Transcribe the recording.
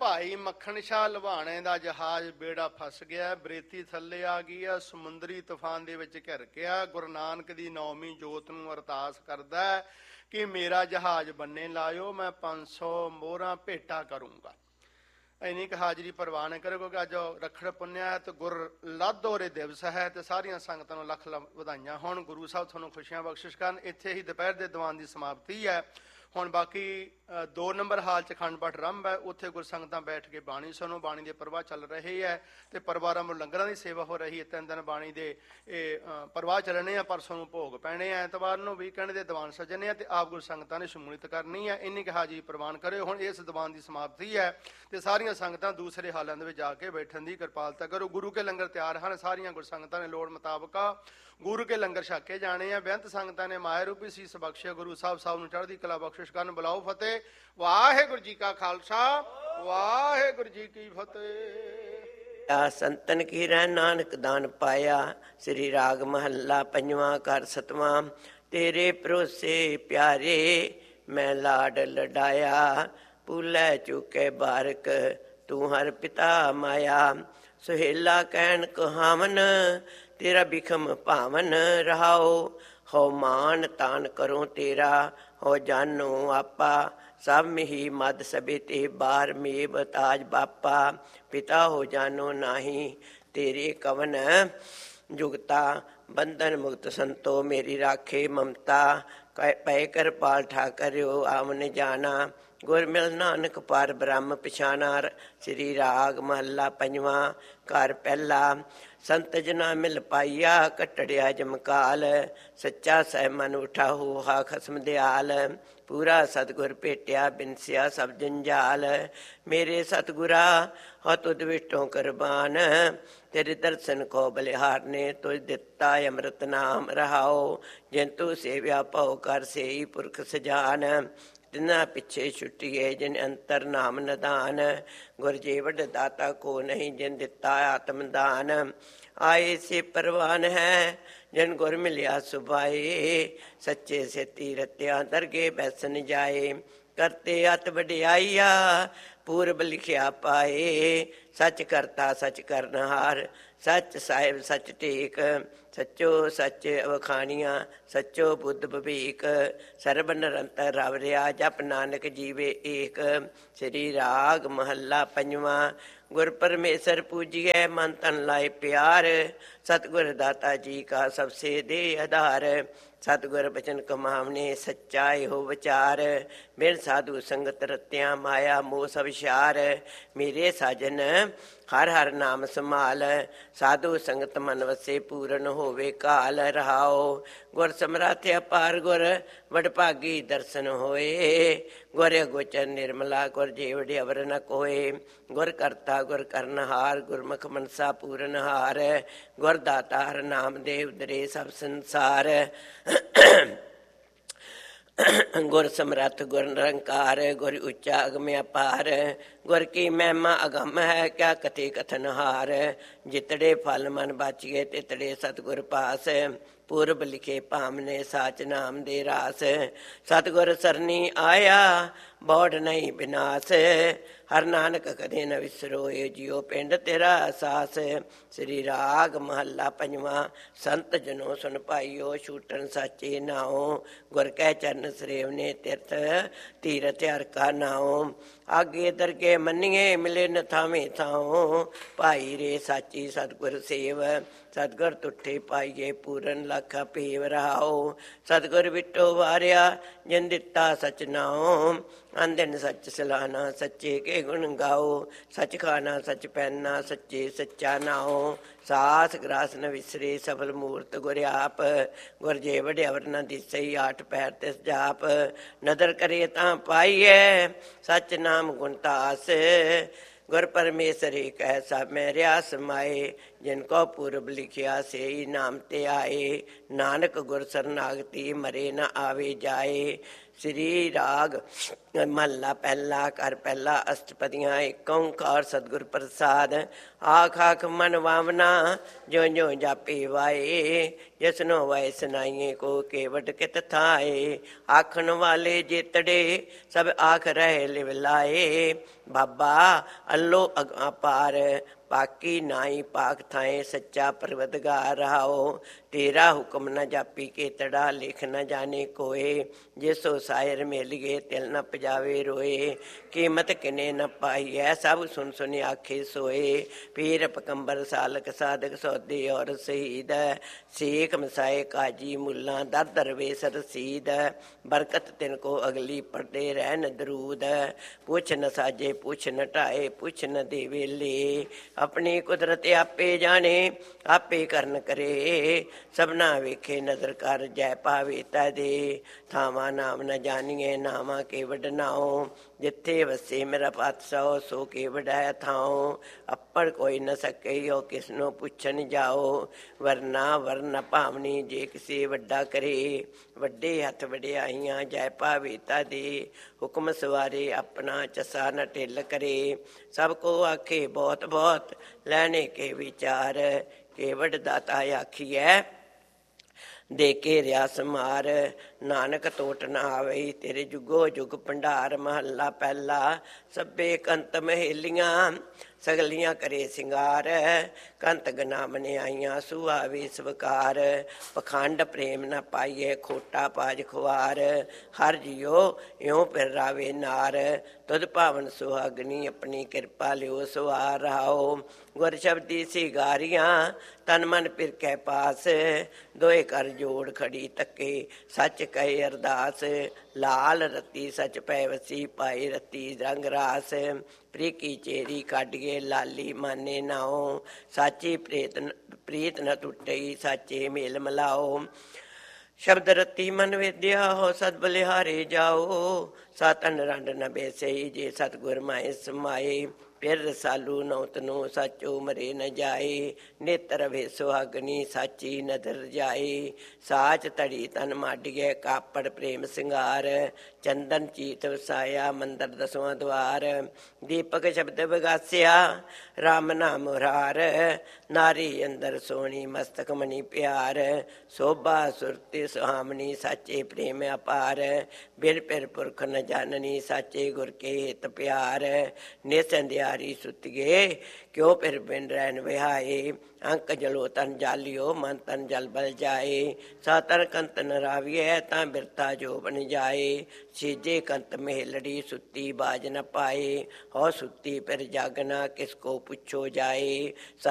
ਭਾਈ ਮੱਖਣ ਸ਼ਾਹ ਲੁਬਾਣੇ ਦਾ ਜਹਾਜ਼ ਬੇੜਾ ਫਸ ਗਿਆ, ਬਰੇਤੀ ਥੱਲੇ ਆ ਗਈ ਆ, ਸਮੁੰਦਰੀ ਤੂਫਾਨ ਦੇ ਵਿੱਚ ਘਿਰ ਗਿਆ। ਗੁਰੂ ਨਾਨਕ ਦੀ ਨੌਵੀਂ ਜੋਤ ਨੂੰ ਅਰਦਾਸ ਕਰਦਾ ਕਿ ਮੇਰਾ ਜਹਾਜ਼ ਬੰਨੇ ਲਾਇਓ, ਮੈਂ 500 ਮੋਹਰਾਂ ਭੇਟਾ ਕਰੂੰਗਾ। ਇੰਨੀ ਕੁ ਹਾਜ਼ਰੀ ਪ੍ਰਵਾਨ ਕਰੋ ਕਿਉਂਕਿ ਅੱਜ ਰੱਖੜ ਪੁੰਨਿਆ ਹੈ ਤੇ ਗੁਰ ਲਾਧੋਰੇ ਦਿਵਸ ਹੈ ਤੇ ਸਾਰੀਆਂ ਸੰਗਤਾਂ ਨੂੰ ਲੱਖ ਲੱਖ ਵਧਾਈਆਂ ਹੋਣ। ਗੁਰੂ ਸਾਹਿਬ ਤੁਹਾਨੂੰ ਖੁਸ਼ੀਆਂ ਬਖਸ਼ਿਸ਼ ਕਰਨ। ਇੱਥੇ ਹੀ ਦੁਪਹਿਰ ਦੇ ਦੀਵਾਨ ਦੀ ਸਮਾਪਤੀ ਹੈ। ਹੁਣ ਬਾਕੀ 2 ਨੰਬਰ ਹਾਲ 'ਚ ਅਖੰਡ ਪਾਠ ਆਰੰਭ ਹੈ। ਉੱਥੇ ਗੁਰਸੰਗਤਾਂ ਬੈਠ ਕੇ ਬਾਣੀ ਸੁਣੋ। ਬਾਣੀ ਦੇ ਪ੍ਰਵਾਹ ਚੱਲ ਰਹੇ ਹੈ ਤੇ ਪਰਿਵਾਰਾਂ ਵੱਲੋਂ ਲੰਗਰਾਂ ਦੀ ਸੇਵਾ ਹੋ ਰਹੀ ਹੈ। 3 ਦਿਨ ਬਾਣੀ ਦੇ ਇਹ ਪ੍ਰਵਾਹ ਚੱਲਣੇ ਆ। ਪਰਸੋਂ ਨੂੰ ਭੋਗ ਪੈਣੇ ਆ, ਐਤਵਾਰ ਨੂੰ ਵੀਕਐਂਡ ਦੇ ਦੀਵਾਨ ਸੱਜਣੇ ਆ ਤੇ ਆਪ ਗੁਰਸੰਗਤਾਂ ਨੇ ਸ਼ਮੂਲੀਅਤ ਕਰਨੀ ਹੈ। ਇੰਨੀ ਕੁ ਹਾਜ਼ਰੀ ਪ੍ਰਵਾਨ ਕਰਿਓ। ਹੁਣ ਇਸ ਦੀਵਾਨ ਦੀ ਸਮਾਪਤੀ ਹੈ ਤੇ ਸਾਰੀਆਂ ਸੰਗਤਾਂ ਦੂਸਰੇ ਹਾਲਾਂ ਦੇ ਵਿੱਚ ਜਾ ਕੇ ਬੈਠਣ ਦੀ ਕਿਰਪਾਲਤਾ ਕਰੋ। ਗੁਰੂ ਕੇ ਲੰਗਰ ਤਿਆਰ ਹਨ। ਸਾਰੀਆਂ ਗੁਰਸੰਗਤਾਂ ਨੇ ਲੋੜ ਮੁਤਾਬਕ ਗੁਰੂ ਕੇ ਲੰਗਰ ਛਕ ਕੇ ਜਾਣੇ ਆ। ਬੇਅੰਤ ਸੰਗਤਾਂ ਨੇ ਮਾਇਆ ਰੂਪੀ ਸੀਸ ਬਖਸ਼ਿਆ। ਗੁਰੂ ਸਾਹਿਬ ਨੂੰ ਚੜ੍ਹਦੀ ਕਲਾ ਬਖਸ਼ਿਸ਼ ਕਰਨ। ਬੁਲਾਓ ਫਤਿਹ। ਵਾਹਿਗੁਰੂ ਜੀ ਕਾ ਖਾਲਸਾ, ਵਾਹਿਗੁਰੂ ਜੀ ਕੀ ਫਤਿਹ। ਸੰਤਨ ਕੀ ਰਹਿ ਨਾਨਕ ਦਾਨ ਪਾਇਆ। ਸ੍ਰੀ ਰਾਗ ਮਹੱਲਾ ਪੰਜਵਾਂ ਘਰ ਸਤਵਾਂ। ਤੇਰੇ ਭਰੋਸੇ ਪਿਆਰੇ ਮੈਂ ਲਾਡ ਲਡਾਇਆ। ਭੁੱਲੇ ਚੁਕੇ ਬਾਰਕ ਤੂੰ ਹਰ ਪਿਤਾ ਮਾਇਆ। ਸੁਹੇਲਾ ਕਹਿਣ ਕਹਾਵਨ ਤੇਰਾ ਬਿਖਮ ਭਾਵਨ ਰਹਾਓ। ਹੋ ਮਾਨ ਤਾਨ ਕਰੋ ਤੇਰਾ ਹੋ ਜਾਨੋ ਆਪਾ। ਸਭ ਮਿਹੀ ਮਦ ਸਭੇ ਤੇ ਬਾਰ ਮੇਬ ਤਾਜ ਬਾਪਾ। ਪਿਤਾ ਹੋ ਜਾਨੋ ਨਾਹੀ ਤੇਰੇ ਕਵਨ ਜੁਗਤਾ। ਬੰਧਨ ਮੁਕਤ ਸੰਤੋ ਮੇਰੀ ਰਾਖੇ ਮਮਤਾ। ਪੈ ਕਰ ਪਾਲ ਠਾਕਰਿਓ ਆਵਨ ਜਾਣਾ। ਗੁਰ ਮਿਲ ਨਾਨਕ ਪਰ ਬ੍ਰਹਮ ਪਛਾਣਾ। ਸ੍ਰੀ ਰਾਗ ਮਹੱਲਾ ਪੰਜਵਾਂ ਘਰ ਪਹਿਲਾ। ਸੰਤ ਜਨਾ ਮਿਲ ਪਾਈਆ ਘਟੜਿਆ ਜਮਕਾਲ। ਸੱਚਾ ਸਹਿ ਮਨ ਉਠਾ ਹੋਹਾ ਖਸਮ ਦਿਆਲ। ਪੂਰਾ ਸਤਿਗੁਰ ਭੇਟਿਆ ਬਿਨਸਿਆ ਸਭ ਜੰਜਾਲ। ਮੇਰੇ ਸਤਿਗੁਰਾ ਹੋ ਤੁਧ ਵਿਟੋ ਕੁਰਬਾਨ। ਤੇਰੇ ਦਰਸ਼ਨ ਕੋ ਬਲਿਹਾਰ ਨੇ ਤੁਝ ਦਿੱਤਾ ਅੰਮ੍ਰਿਤ ਨਾਮ ਰਹਾਓ। ਜਿਨ ਤੂੰ ਸੇਵਿਆ ਭਉ ਕਰ ਸੇਈ ਪੁਰਖ ਸਜਾਨ। ਤਿਨਾ ਪਿੱਛੇ ਛੁੱਟੀਏ ਜਿਨ ਅੰਤਰ ਨਾਮ ਨਿਦਾਨ। ਗੁਰ ਜੀ ਵੱਡ ਦਾਤਾ ਕੋ ਨਹੀਂ ਜਿਨ ਦਿੱਤਾ ਆਤਮ ਦਾਨ। ਆਏ ਸੇ ਪਰਵਾਨ ਹੈ ਜਿਨ ਗੁਰ ਮਿਲਿਆ ਸੁਭਾਏ। ਸੱਚੇ ਸੇ ਤੀਰਤਿਆ ਦਰਗੇ ਬੈਸਨ ਜਾਏ। ਕਰਤੇ ਅਤ ਵਡਿਆਈਆ ਪੂਰਬ ਲਿਖਿਆ ਪਾਏ। ਸੱਚ ਕਰਤਾ ਸੱਚ ਕਰਨਹਾਰ ਸੱਚ ਸਾਹਿਬ ਸੱਚ ਟੇਕ। ਸੱਚੋ ਸੱਚ ਅਵਖਾਣੀਆਂ ਸੱਚੋ ਬੁੱਧ ਬਵੇਕ। ਸਰਬ ਨਿਰੰਤਰ ਰਵ ਰਿਆ ਜਪ ਨਾਨਕ ਜੀਵੇ ਏਕ। ਸ੍ਰੀ ਰਾਗ ਮਹੱਲਾ ਪੰਜਵਾਂ। ਗੁਰ ਪਰਮੇਸ਼ਰ ਪੂਜੀਐ ਮਨ ਤਨ ਲਾਏ ਪਿਆਰ। ਸਤਿਗੁਰ ਦਾਤਾ ਜੀ ਕਾ ਸਭ ਸੇ ਦੇ ਆਧਾਰ। ਸਤਿਗੁਰ ਬਚਨ ਕਮਾਵਨੇ ਸੱਚਾ ਇਹੋ ਵਿਚਾਰ। ਬਿਨ ਸਾਧੂ ਸੰਗਤ ਰਤਿਆ ਮਾਇਆ ਮੋਹ ਸਭ ਸ਼ਾਰ। ਮੇਰੇ ਸਾਜਨ ਹਰ ਹਰ ਨਾਮ ਸੰਭਾਲ। ਸਾਧੂ ਸੰਗਤ ਮਨ ਵਸੇ ਪੂਰਨ ਹੋਵੇ ਕਾਲ ਰਹਾਓ। ਗੁਰ ਸਮਰੱਥ ਅਪਾਰ ਗੁਰ ਵਡਭਾਗੀ ਦਰਸ਼ਨ ਹੋਏ। ਗੁਰ ਅਗੋਚਰ ਨਿਰਮਲਾ ਗੁਰ ਜੀਵ ਅਵਰ ਨ ਕੋਏ। ਗੁਰ ਕਰਤਾ ਗੁਰ ਕਰਨਹਾਰ ਗੁਰਮੁਖ ਮਨਸਾ ਪੂਰਨ ਹਾਰ। ਗੁਰ ਦਾਤਾ ਹਰ ਨਾਮ ਦੇਵ ਦਰੇ ਸਭ ਸੰਸਾਰ। ਗੁਰ ਸਮਰੱਥ ਗੁਰ ਨਿਰੰਕਾਰ ਗੁਰ ਉੱਚਾ ਅਗਮ ਅਪਾਰ। ਗੁਰ ਕੀ ਮਹਿਮਾ ਅਗੰਮ ਹੈ ਕਿਆ ਕਥੇ ਕਥਨ ਹਾਰ। ਜਿਤੜੇ ਫਲ ਮਨ ਬਾਚੀਏ ਤਿਤੜੇ ਸਤਿਗੁਰ ਪਾਸ। ਪੂਰਬ ਲਿਖੇ ਭਾਮਨੇ ਸਾਚ ਨਾਮ ਦੇ ਰਾਸ। ਸਤਿਗੁਰ ਸਰਨੀ ਆਇਆ ਬੌੜ ਨਹੀਂ ਬਿਨਾਸ਼। ਹਰ ਨਾਨਕ ਕਦੇ ਨ ਵਿਸਰੋ ਏ ਜਿਉ ਪਿੰਡ ਤੇਰਾ ਸਾਸ। ਸ੍ਰੀ ਰਾਗ ਮਹੱਲਾ ਪੰਜਵਾਂ। ਸੰਤ ਜਨੋ ਸੁਨ ਪਾਈਓ ਛੂਟਣ ਸਾਚੇ ਨਾਉ। ਗੁਰ ਕੈ ਚਰਨ ਸਰੇਵਨੇ ਤਿਰਥ ਤੀਰਥ ਹਰਿ ਕਾ ਨਾਉ। ਆਗੇ ਦਰਗੇ ਮੰਨੀਏ ਮਿਲੇ ਨ ਥਾਵੇਂ ਥਾਉ। ਭਾਈ ਰੇ ਸਾਚੀ ਸਤਿਗੁਰ ਸੇਵ। ਸਤਿਗੁਰ ਤੁਠੇ ਪਾਈਏ ਪੂਰਨ ਲੱਖ ਪੇਵ ਰਹਾਓ। ਸਤਿਗੁਰ ਵਿਟੋ ਵਾਰਿਆ ਜਿਨ ਦਿੱਤਾ ਸਚ ਨਾਉ। ਆਂਦਨ ਸੱਚ ਸਲਾਨਾ ਸੱਚੇ ਕੇ ਗੁਣ ਗਾਓ। ਸੱਚ ਖਾਣਾ ਸੱਚ ਪਹਿਨਾ ਸੱਚੇ ਸੱਚਾ ਨਾਉ। ਸਾਸ ਗ੍ਰਾਸ ਨ ਵਿਸਰੇ ਸਫਲ ਮੂਰਤ ਗੁਰ ਆਪ। ਗੁਰ ਜੇ ਵਡਿਆ ਵਰ ਨ ਦਿਸਈ ਆਠ ਪੈਰ ਤਿਸ ਜਾਪ। ਨਦਰ ਕਰੇ ਤਾਂ ਪਾਈਐ ਸੱਚ ਨਾਮ ਗੁਣ ਤਾਸ। ਗੁਰ ਪਰਮੇਸ਼ਰ ਏਕ ਐਸਾ ਮੈਂ ਰਿਆ ਸਮਾਏ। ਜਿਨ ਕੋ ਪੂਰਬ ਲਿਖਿਆ ਸੇ ਨਾਮ ਤੇ ਆਏ। ਨਾਨਕ ਗੁਰ ਸਰਨਾਗਤੀ ਮਰੇ ਨ ਆਵੇ ਜਾਏ। ਸ੍ਰੀ ਰਾਗ ਮਹੱਲਾ ਪਹਿਲਾ ਘਰ ਪਹਿਲਾ। ਅਸ਼ਟਪਦੀਆਂ ਏਕ ਓਂਕਾਰ ਸਤਿਗੁਰ ਪ੍ਰਸਾਦ। ਆਖ ਆਖ ਮਨ ਵਾਵਨਾ ਜੋ ਜੋ ਜਾਪੇ ਵਾਏ। ਜਿਸਨੋ ਵਾਏ ਸੁਨਾਈਏ ਕੋ ਕੇਵਟ ਕਿਤ ਥਾਏ। ਆਖਣ ਵਾਲੇ ਜੇਤੜੇ ਸਭ ਆਖ ਰਹੇ ਲਿਵ ਲਾਏ। ਬਾਬਾ ਅੱਲੋ ਅਪਾਰ ਪਾਕੀ ਨਾਈ ਪਾਕ ਥਾਏ ਸੱਚਾ ਪਰਵਤਗਾਰ ਰਹਾਓ। ਤੇਰਾ ਹੁਕਮ ਨ ਜਾਪੀ ਕੇਤੜਾ ਲਿਖ ਨ ਜਾਣੇ ਕੋਏ। ਜਿਸੋ ਸਾਇਰ ਮਿਲ ਗਏ ਤਿਲ ਨ ਪਜਾਵੇ ਰੋਏ। ਕੀਮਤ ਕਿਨੇ ਨ ਪਾਈ ਐ ਸਭ ਸੁਨ ਸੁਨ ਆਖੇ ਸੋਏ। ਪੀਰ ਪਕੰਬਰ ਸਾਲਕ ਸਾਧਕ ਸੌਦੇ ਔਰ ਸ਼ਹੀਦ ਸੇਖ ਮਸਾਏ ਕਾਜੀ ਮੁੱਲਾ ਦਰ ਦਰਵੇਸ ਰਸੀਦ। ਬਰਕਤ ਤਿਨ ਕੋ ਅਗਲੀ ਪੜਦੇ ਰਹਿਣ ਦਰੂਦ। ਪੁੱਛ ਨ ਸਾਜੇ ਪੁੱਛ ਨ ਢਾਏ ਪੁੱਛ ਨ ਦੇਵੇ ਲੇ। ਆਪਣੀ ਕੁਦਰਤ ਆਪੇ ਜਾਣੇ ਆਪੇ ਕਰਨ ਕਰੇ। ਸਭਨਾ ਵੇਖੇ ਨਜ਼ਰ ਕਰ ਜੈ ਪਾਵੇ ਤਾ ਦੇ। ਥਾਵਾਂ ਨਾਮ ਨ ਜਾਣੀਏ ਨਾਵਾਂ ਕੇ ਵਡਨਾਓ। ਜਿੱਥੇ ਵਸੇ ਮੇਰਾ ਪਾਤਸ਼ਾਹ ਸੋ ਕੇ ਵਡਾਇਆ ਥਾਓ। ਅੱਪੜ ਕੋਈ ਨ ਸਕਈਓ ਕਿਸ ਨੂੰ ਪੁੱਛਣ ਜਾਓ। ਵਰਨਾ ਵਰਨ ਭਾਵਨੀ ਜੇ ਕਿਸੇ ਵੱਡਾ ਕਰੇ। ਵੱਡੇ ਹੱਥ ਵਡਿਆਈਆਂ ਜੈ ਪਾਵੇ ਤਾ ਦੇ। ਹੁਕਮ ਸਵਾਰੇ ਆਪਣਾ ਚਸਾ ਨ ਢਿੱਲ ਕਰੇ। ਸਭ ਕੋ ਆਖੇ ਬਹੁਤ ਬਹੁਤ ਲੈਣੇ ਕੇ ਵਿਚਾਰ। ਕੇਵਡ ਦਾਤਾ ਆਖੀਐ ਦੇ ਕੇ ਰਿਆ ਸਮਾਰ। ਨਾਨਕ ਟੋਟ ਨ ਆਵੇ ਤੇਰੇ ਜੁਗੋ ਜੁਗ ਭੰਡਾਰ। ਮਹੱਲਾ ਪਹਿਲਾ। ਸਭੇ ਕੰਤ ਮਹੇਲੀਆਂ ਸਗਲੀਆਂ ਕਰੇ ਸਿੰਗਾਰ। ਕੰਤ ਗਨਾ ਮਨਿਆਈਆਂ ਸੁਆਵੇ ਸਵਕਾਰ। ਪਖੰਡ ਪ੍ਰੇਮ ਨ ਪਾਈਏ ਖੋਟਾ ਪਾਜ ਖੁਆਰ। ਹਰ ਜਿਉ ਇਉ ਫਿਰ ਰਾਵੇ ਨਾਰ। ਤੁਧ ਭਾਵਨ ਸੁਹਾਗਣੀ ਆਪਣੀ ਕਿਰਪਾ ਲਿਓ ਸਵਾਰ ਰਹਾਓ। ਗੁਰ ਸ਼ਬਦੀ ਸਿਗਾਰੀਆਂ ਤਨ ਮਨ ਫਿਰ ਕੈ ਪਾਸ। ਦੋਏ ਕਰ ਜੋੜ ਖੜੀ ਤੱਕੇ ਸੱਚ ਕਹੇ ਅਰਦਾਸ। ਲਾਲ ਰਤੀ ਸਚ ਪੈ ਵਸੀ ਪਾਈ ਰਤੀ ਰੰਗ ਰਾਸ। ਪ੍ਰੀਕੀ ਚੇਰੀ ਕੱਢੀਏ ਲਾਲੀ ਮਾਨੇ ਨਾਓ। ਸਾਚੀ ਪ੍ਰੀਤ ਨ ਟੁੱਟਈ ਸਾਚੇ ਮੇਲ ਮਿਲਾਓ। ਸ਼ਬਦ ਰਤੀ ਮਨ ਵੇਦਿਆ ਹੋ ਸਦ ਬਲਿਹਾਰੇ ਜਾਓ। ਸਾਤਨ ਰੰਡ ਨ ਬੇਸਈ ਜੇ ਸਤਿਗੁਰ ਮਾਏ ਸਮਾਏ। ਫਿਰ ਰਸਾਲੂ ਨੌਤ ਨੂੰ ਸਾਚੋ ਮਰੇ ਨ ਜਾਏ। ਨੇਤਰ ਵੇ ਸੁਹਾਗਣੀ ਸਾਚੀ ਨਦਰ ਜਾਏ। ਸਾਚ ਧੜੀ ਤਨ ਮਾਡੀਏ ਕਾਪੜ ਪ੍ਰੇਮ ਸਿੰਗਾਰ। ਚੰਦਨ ਚੀਤ ਵਸਾਇਆ ਮੰਦਰ ਦਸਵਾਂ ਦਵਾਰ। ਦੀਪਕ ਸ਼ਬਦ ਵਿਗਾਸਿਆ ਰਾਮ ਨਾਮ ਮੁਰਾਰ। ਨਾਰੀ ਅੰਦਰ ਸੋਹਣੀ ਮਸਤਕ ਮਣੀ ਪਿਆਰ। ਸੋਭਾ ਸੁਰਤੀ ਸੁਹਾਮਣੀ ਸਾਚੇ ਪ੍ਰੇਮ ਅਪਾਰ। ਬਿਨ ਪਿਰ ਪੁਰਖ ਨ ਜਾਣਨੀ ਸਾਚੇ ਗੁਰ ਕੇ ਹਿਤ ਪਿਆਰ। ਨਿਸੰਧਿਆਰੀ ਸੁਤੀਏ ਕਿਉ ਫਿਰ ਬਿਨ ਰਹਿਣ ਵਿਹਾਏ। ਅੰਕ ਜਲੋ ਤਨ ਜਾਲਿਓ ਮਨ ਤਨ ਜਲ ਬਲ ਜਾਏ। ਸਾਤਰ ਕੰਤ ਨ ਰਾਵੀਐ ਤਾਂ ਬਿਰਤਾ ਜੋ ਬਨ ਜਾਏ। ਸੀਜੇ ਕੰਤ ਮਹਿਲੜੀ ਸੁੱਤੀ ਬਾਜ ਨ ਪਾਏ। ਹੋ ਸੁੱਤੀ ਫਿਰ ਜਾਗਣਾ ਕਿਸ ਕੋ ਪੁੱਛੋ ਜਾਏ।